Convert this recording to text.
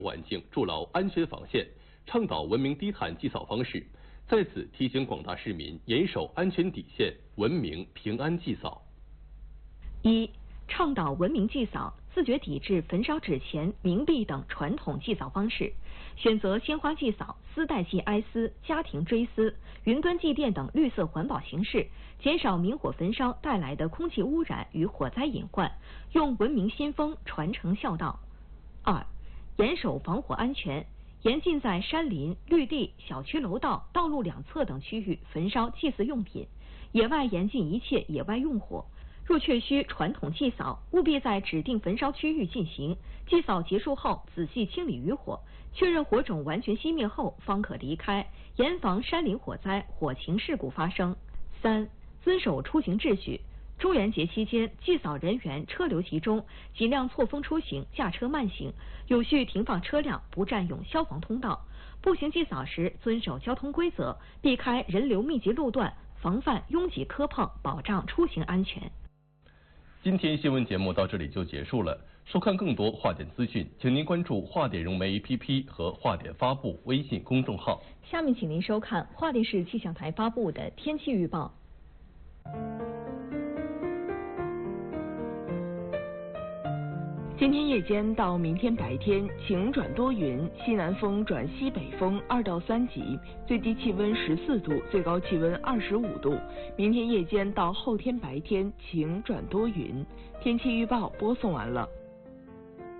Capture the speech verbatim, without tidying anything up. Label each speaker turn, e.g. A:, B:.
A: 环境筑牢安全防线，倡导文明低碳祭扫方式。在此提醒广大市民严守安全底线，文明平安祭扫。
B: 一、倡导文明祭扫，自觉抵制焚烧纸钱、冥币等传统祭扫方式，选择鲜花祭扫、丝带系哀思、家庭追思、云端祭奠等绿色环保形式，减少明火焚烧带来的空气污染与火灾隐患，用文明新风传承孝道。二、严守防火安全，严禁在山林、绿地、小区楼道、道路两侧等区域焚烧祭祀用品，野外严禁一切野外用火。若确需传统祭扫，务必在指定焚烧区域进行。祭扫结束后，仔细清理余火，确认火种完全熄灭后方可离开，严防山林火灾、火情事故发生。三、遵守出行秩序。中元节期间，祭扫人员车流集中，尽量错峰出行，驾车慢行，有序停放车辆，不占用消防通道。步行祭扫时，遵守交通规则，避开人流密集路段，防范拥挤磕碰，保障出行安全。
A: 今天新闻节目到这里就结束了。收看更多华点资讯，请您关注华点融媒 A P P 和华点发布微信公众号。
B: 下面请您收看华电视气象台发布的天气预报。今天夜间到明天白天晴转多云，西南风转西北风二到三级，最低气温十四度，最高气温二十五度。明天夜间到后天白天晴转多云。天气预报播送完了。